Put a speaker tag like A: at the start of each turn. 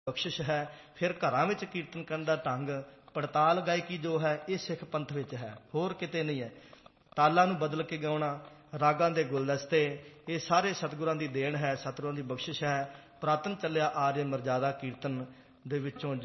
A: ਬਖਸ਼ਿਸ਼ ਹੈ। ਫਿਰ ਘਰਾਂ ਵਿੱਚ ਕੀਰਤਨ ਕਰਨ ਦਾ ਢੰਗ, ਪੜਤਾਲ ਗਾਇਕੀ ਜੋ ਹੈ ਇਹ ਸਿੱਖ ਪੰਥ ਵਿੱਚ ਹੈ, ਹੋਰ ਕਿਤੇ ਨਹੀਂ ਹੈ। ਤਾਲਾਂ ਨੂੰ ਬਦਲ ਕੇ ਗਾਉਣਾ, ਰਾਗਾਂ ਦੇ ਗੁਲਦਸਤੇ, ਇਹ ਸਾਰੇ ਸਤਿਗੁਰਾਂ ਦੀ ਦੇਣ ਹੈ, ਸਤਿਗੁਰਾਂ ਦੀ ਬਖਸ਼ਿਸ਼ ਹੈ। ਪੁਰਾਤਨ ਚੱਲਿਆ ਆ ਰਿਹਾ ਮਰਜ਼ਾਦਾ ਕੀਰਤਨ ਦੇ ਵਿੱਚੋਂ